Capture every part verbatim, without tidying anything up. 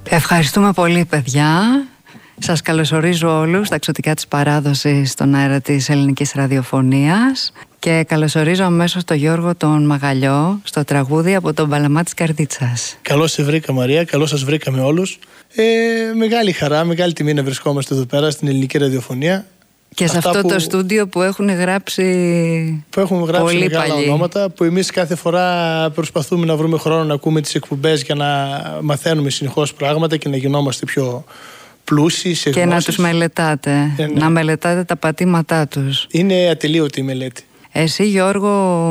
Ευχαριστούμε πολύ, παιδιά. Σας καλωσορίζω όλους στα εξωτικά της παράδοσης στον αέρα της ελληνικής ραδιοφωνίας και καλωσορίζω αμέσως τον Γιώργο τον Μαγαλιό στο τραγούδι από τον Παλαμά της Καρδίτσας. Καλώς σε βρήκα, Μαρία, καλώς σας βρήκαμε όλους. Ε, μεγάλη χαρά, μεγάλη τιμή να βρισκόμαστε εδώ πέρα στην ελληνική ραδιοφωνία. Και σε Αυτά αυτό που, το στούντιο που έχουν γράψει που έχουν γράψει πολύ μεγάλα παλιοί ονόματα, που εμείς κάθε φορά προσπαθούμε να βρούμε χρόνο να ακούμε τις εκπομπές για να μαθαίνουμε συνεχώς πράγματα και να γινόμαστε πιο πλούσιοι σε και γνώσεις. να τους μελετάτε, ε, ναι. να μελετάτε τα πατήματά τους. Είναι ατελείωτη η μελέτη. Εσύ, Γιώργο,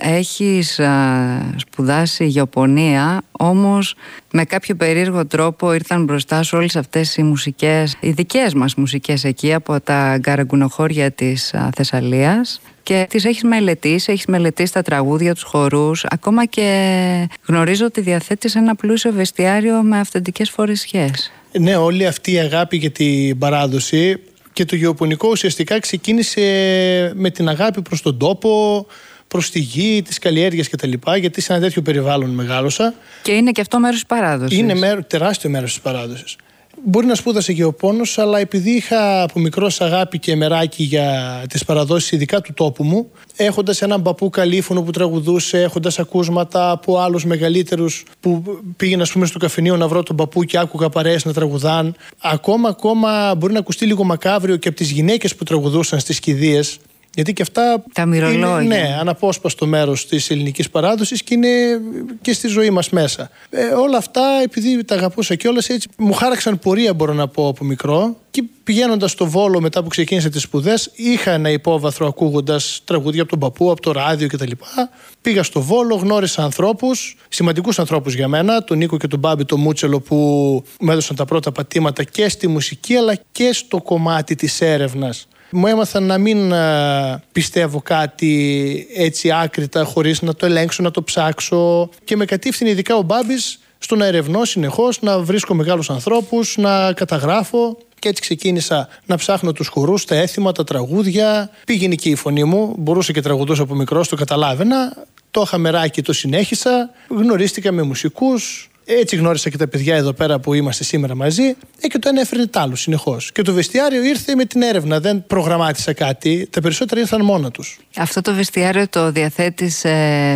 έχεις α, σπουδάσει γεωπονία, όμως με κάποιο περίεργο τρόπο ήρθαν μπροστά σου όλες αυτές οι μουσικές, οι δικές μας μουσικές εκεί από τα γκαραγκουνοχώρια της α, Θεσσαλίας και τις έχεις μελετήσει, έχεις μελετήσει τα τραγούδια, τους χορούς, ακόμα και γνωρίζω ότι διαθέτεις ένα πλούσιο βεστιάριο με αυθεντικές φορεσιές. Ναι, όλη αυτή η αγάπη για την παράδοση και το γεωπονικό ουσιαστικά ξεκίνησε με την αγάπη προς τον τόπο, προς τη γη, τις καλλιέργειες κτλ. Γιατί σε ένα τέτοιο περιβάλλον μεγάλωσα. Και είναι και αυτό μέρος της παράδοσης. Είναι μέρο, τεράστιο μέρος της παράδοσης. Μπορεί να σπούδασα γεωπόνος, αλλά επειδή είχα από μικρός αγάπη και μεράκι για τις παραδόσεις, ειδικά του τόπου μου, έχοντας έναν παππού καλήφωνο που τραγουδούσε, έχοντας ακούσματα από άλλους μεγαλύτερους που πήγαινα, ας πούμε, στο καφενείο να βρω τον παππού και άκουγα παρέες να τραγουδάν. Ακόμα, ακόμα μπορεί να ακουστεί λίγο μακάβριο και από τις γυναίκες που τραγουδούσαν στις κηδείες. Γιατί και αυτά τα μυρολόγια. Είναι, ναι, αναπόσπαστο μέρος της ελληνικής παράδοσης και είναι και στη ζωή μας μέσα. Ε, όλα αυτά, επειδή τα αγαπούσα κιόλας, έτσι μου χάραξαν πορεία, μπορώ να πω, από μικρό. Και πηγαίνοντας στο Βόλο μετά που ξεκίνησα τις σπουδές, είχα ένα υπόβαθρο ακούγοντας τραγούδια από τον παππού, από το ράδιο κτλ. Πήγα στο Βόλο, γνώρισα ανθρώπους, σημαντικούς ανθρώπους για μένα, τον Νίκο και τον Μπάμπη, τον Μούτσελο, που μου έδωσαν τα πρώτα πατήματα και στη μουσική αλλά και στο κομμάτι της έρευνας. Μου έμαθαν να μην α, πιστεύω κάτι έτσι άκρητα χωρίς να το ελέγξω, να το ψάξω, και με κατήφθηνε ειδικά ο Μπάμπης στο να ερευνώ συνεχώς, να βρίσκω μεγάλους ανθρώπους, να καταγράφω, και έτσι ξεκίνησα να ψάχνω τους χορούς, τα έθιμα, τα τραγούδια. Πήγαινε και η φωνή μου, μπορούσα και τραγουδούσα από μικρός, το καταλάβαινα, το είχα μεράκι, το συνέχισα, γνωρίστηκα με μουσικούς. Έτσι γνώρισα και τα παιδιά εδώ πέρα που είμαστε σήμερα μαζί, ε, και το ένα έφερνε τ' άλλο συνεχώς. Και το βεστιάριο ήρθε με την έρευνα, δεν προγραμμάτισα κάτι, τα περισσότερα ήρθαν μόνα τους. Αυτό το βεστιάριο το διαθέτει σε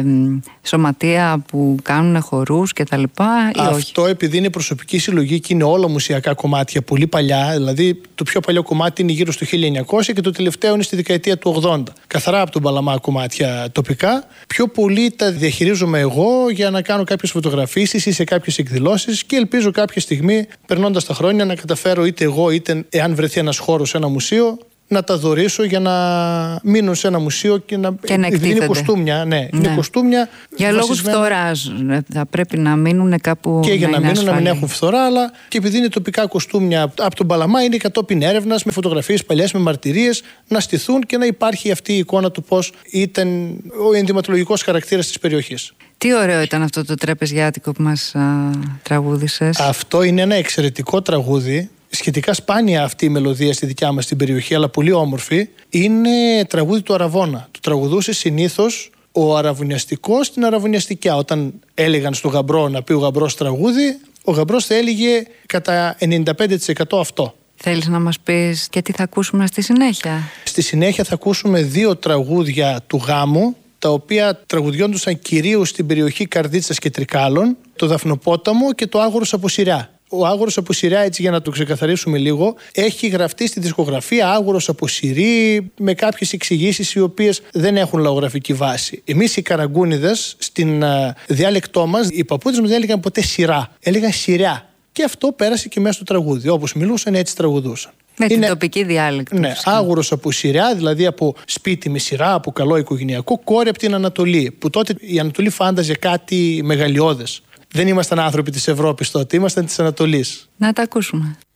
σωματεία που κάνουν χορούς και τα λοιπά, ή Αυτό όχι? Επειδή είναι προσωπική συλλογή και είναι όλα μουσιακά κομμάτια, πολύ παλιά, δηλαδή το πιο παλιό κομμάτι είναι γύρω στο χίλια εννιακόσια και το τελευταίο είναι στη δεκαετία του ογδόντα. Καθαρά από τον Παλαμά κομμάτια τοπικά. Πιο πολύ τα διαχειρίζομαι εγώ για να κάνω κάποιες φωτογραφίσεις ή σε κάποιες εκδηλώσεις, και ελπίζω κάποια στιγμή, περνώντας τα χρόνια, να καταφέρω είτε εγώ είτε εάν βρεθεί ένας χώρος σε ένα μουσείο, να τα δωρήσω για να μείνουν σε ένα μουσείο και να, και να εκτίθενται. Είναι κοστούμια, ναι, ναι. είναι κοστούμια για λόγους φθοράς θα πρέπει να μείνουν κάπου. Και για να, να μείνουν, να μην έχουν φθορά, αλλά και επειδή είναι τοπικά κοστούμια από τον Παλαμά, είναι κατόπιν έρευνας, με φωτογραφίες παλιές, με μαρτυρίες, να στηθούν και να υπάρχει αυτή η εικόνα του πώς ήταν ο ενδυματολογικός χαρακτήρας της περιοχής. Τι ωραίο ήταν αυτό το τραπεζιάτικο που μας α, τραγούδησες. Αυτό είναι ένα εξαιρετικό τραγούδι. Σχετικά σπάνια αυτή η μελωδία στη δικιά μας την περιοχή, αλλά πολύ όμορφη. Είναι τραγούδι του Αραβώνα. Το τραγουδούσε συνήθως ο αραβωνιαστικός στην αραβωνιαστικιά. Όταν έλεγαν στο γαμπρό να πει ο γαμπρός τραγούδι, ο γαμπρός θα έλεγε κατά ενενήντα πέντε τοις εκατό αυτό. Θέλεις να μας πεις και τι θα ακούσουμε στη συνέχεια? Στη συνέχεια θα ακούσουμε δύο τραγούδια του γάμου, τα οποία τραγουδιόντουσαν κυρίως στην περιοχή Καρδίτσας και Τρικάλων, το Δαφνοπόταμο και το Άγορος από Σειρά. Ο Άγορος από Σειρά, έτσι για να το ξεκαθαρίσουμε λίγο, έχει γραφτεί στη δισκογραφία Άγορος από Σειρή με κάποιες εξηγήσεις οι οποίες δεν έχουν λαογραφική βάση. Εμείς οι Καραγκούνιδες, στην uh, διάλεκτό μας, οι παππούδες μας δεν έλεγαν ποτέ Σειρά, έλεγαν Σειρά. Και αυτό πέρασε και μέσα στο τραγούδι. Όπως μιλούσαν, έτσι τραγουδούσαν. Με είναι, την τοπική διάλεκτο. Ναι, Άγορος από Σειρά, δηλαδή από σπίτι με σειρά, από καλό οικογενειακό, κόρη από την Ανατολή. Που τότε η Ανατολή φάνταζε κάτι μεγαλειώδες. Δεν ήμασταν άνθρωποι της Ευρώπης τότε, ήμασταν της Ανατολής. Να τα ακούσουμε.